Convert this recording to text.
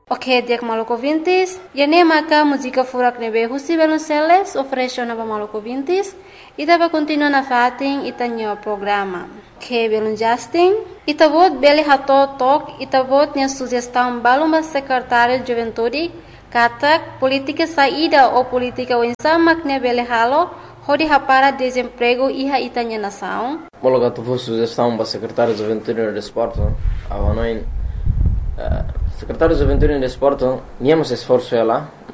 Ok, dia maluco vintis. Yane maka música furak nebe Husi Velonceles oferece na maluco vintis. Ita vai continuar na fatin ita nyo programa. Que belum Justin. Ita vot beli hato tok. Ita vot nya sugestão baluma secretário de juventude. Katak política saída ou política wensamak ne beli halo. Hodi hapara desemprego iha ita nya nação. Mologa tu vou sugestão para secretário de juventude e desporto. Avanoin secretário de Juventude e Desporto, níamos esforço lá,